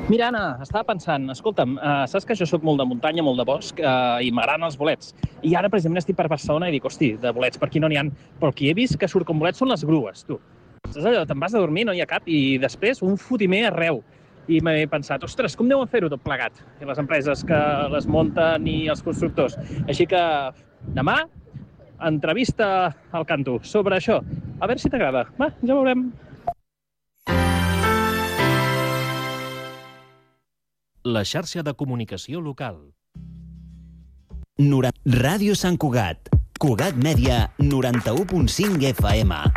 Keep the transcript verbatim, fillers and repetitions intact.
Mira, Anna, estava pensant, escolta'm, uh, saps que jo sóc molt de muntanya, molt de bosc, uh, i m'agraden els bolets. I ara, precisament, estic per Barcelona i dic, hosti, de bolets per aquí no n'hi ha. Però el que he vist que surt com bolets són les grues, tu. Saps allò? Te'n vas a dormir, no hi ha cap, i després un fotimer arreu. I m'he pensat, ostres, com deuen fer-ho tot plegat? I les empreses que les munten i els constructors. Així que demà, entrevista al Canto sobre això. A veure si t'agrada. Va, ja veurem. La xarxa de comunicació local. Ràdio Sant Cugat. Cugat Mèdia, noranta-u punt cinc F M.